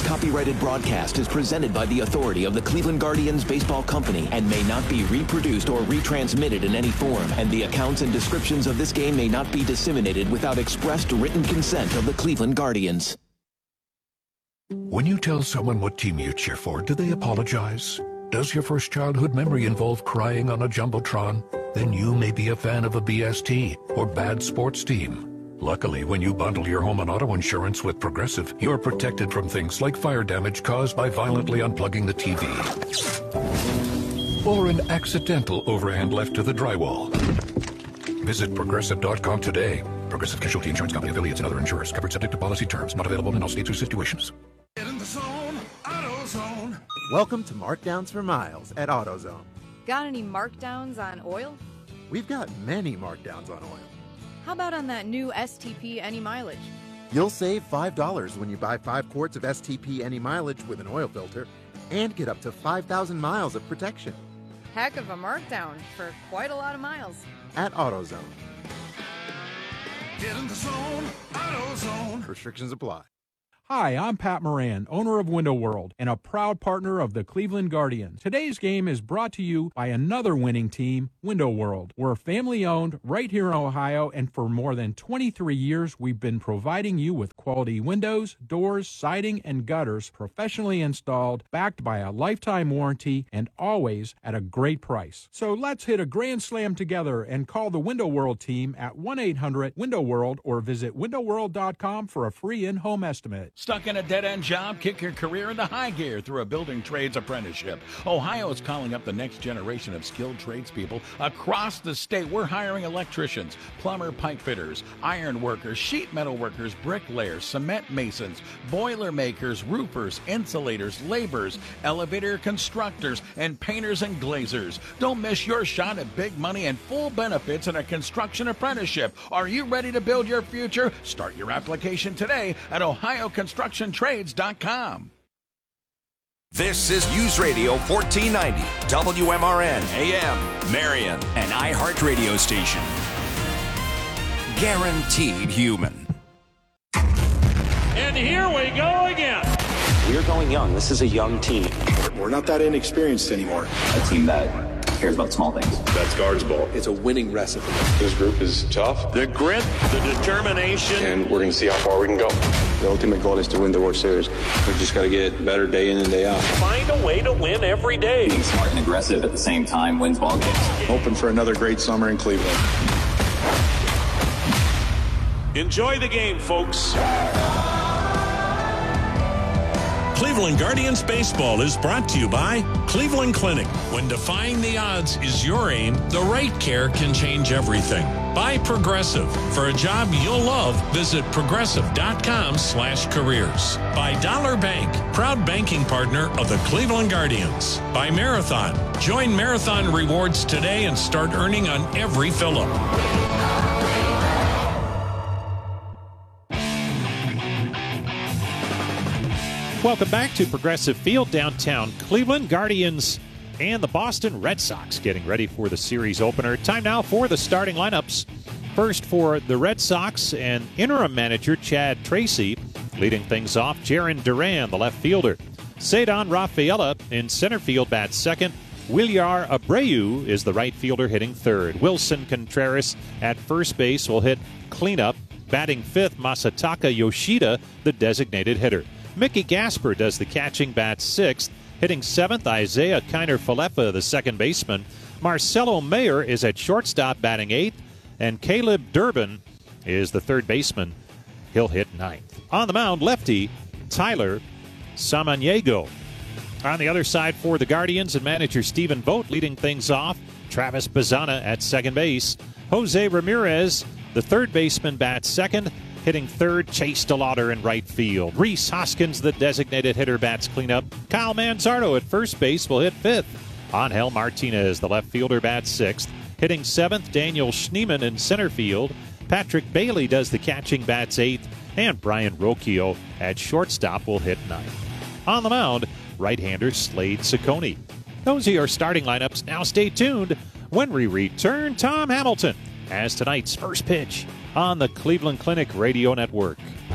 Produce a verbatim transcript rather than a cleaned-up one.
copyrighted broadcast is presented by the authority of the Cleveland Guardians Baseball Company and may not be reproduced or retransmitted in any form, and the accounts and descriptions of this game may not be disseminated without expressed written consent of the Cleveland Guardians. When you tell someone what team you cheer for, do they apologize? Does your first childhood memory involve crying on a Jumbotron? Then you may be a fan of a B S T or bad sports team. Luckily, when you bundle your home and auto insurance with Progressive, you're protected from things like fire damage caused by violently unplugging the T V. Or an accidental overhand left to the drywall. Visit Progressive dot com today. Progressive Casualty Insurance Company, affiliates, and other insurers. Covered subject to policy terms. Not available in all states or situations. Get in the zone, AutoZone. Welcome to Markdowns for Miles at AutoZone. Got any markdowns on oil? We've got many markdowns on oil. How about on that new S T P Any Mileage? You'll save five dollars when you buy five quarts of S T P Any Mileage with an oil filter and get up to five thousand miles of protection. Heck of a markdown for quite a lot of miles. At AutoZone. Get in the zone, AutoZone. Restrictions apply. Hi, I'm Pat Moran, owner of Window World and a proud partner of the Cleveland Guardians. Today's game is brought to you by another winning team, Window World. We're family-owned right here in Ohio, and for more than twenty-three years, we've been providing you with quality windows, doors, siding, and gutters professionally installed, backed by a lifetime warranty, and always at a great price. So let's hit a grand slam together and call the Window World team at one eight hundred window world or visit window world dot com for a free in-home estimate. Stuck in a dead-end job? Kick your career into high gear through a building trades apprenticeship. Ohio is calling up the next generation of skilled tradespeople across the state. We're hiring electricians, plumber pipe fitters, iron workers, sheet metal workers, bricklayers, cement masons, boiler makers, roofers, insulators, laborers, elevator constructors, and painters and glazers. Don't miss your shot at big money and full benefits in a construction apprenticeship. Are you ready to build your future? Start your application today at ohio construction trades dot com. This is News Radio fourteen ninety, W M R N, A M, Marion, an iHeartRadio station. Guaranteed human. And here we go again. We're going young. This is a young team. We're not that inexperienced anymore. A team that cares about small things. That's Guards Ball. It's a winning recipe. This group is tough. The grit, the determination. And we're going to see how far we can go. The ultimate goal is to win the World Series. We just got to get better day in and day out. Find a way to win every day. Being smart and aggressive at the same time wins ball games. Hoping for another great summer in Cleveland. Enjoy the game, folks. Cleveland Guardians Baseball is brought to you by Cleveland Clinic. When defying the odds is your aim, the right care can change everything. By Progressive. For a job you'll love, visit progressive dot com slash careers. By Dollar Bank, proud banking partner of the Cleveland Guardians. By Marathon. Join Marathon Rewards today and start earning on every fill-up. Welcome back to Progressive Field, downtown Cleveland. Guardians and the Boston Red Sox getting ready for the series opener. Time now for the starting lineups. First for the Red Sox and interim manager Chad Tracy. Leading things off, Jarren Duran, the left fielder. Ceddanne Rafaela in center field bats second. Wilyer Abreu is the right fielder hitting third. Wilson Contreras at first base will hit cleanup. Batting fifth, Masataka Yoshida, the designated hitter. Mickey Gasper does the catching, bat sixth. Hitting seventh, Isaiah Kiner-Falefa, the second baseman. Marcelo Mayer is at shortstop, batting eighth. And Caleb Durbin is the third baseman. He'll hit ninth. On the mound, lefty Tyler Samaniego. On the other side for the Guardians and manager Stephen Vogt leading things off. Travis Bazzana at second base. Jose Ramirez, the third baseman, bats second. Hitting third, Chase DeLauder in right field. Rhys Hoskins, the designated hitter, bats cleanup. Kyle Manzardo at first base will hit fifth. Angel Martinez, the left fielder, bats sixth. Hitting seventh, Daniel Schneemann in center field. Patrick Bailey does the catching, bats eighth. And Brian Rocchio at shortstop will hit ninth. On the mound, right-hander Slade Ciccone. Those are your starting lineups. Now stay tuned when we return. Tom Hamilton as tonight's first pitch on the Cleveland Clinic Radio Network.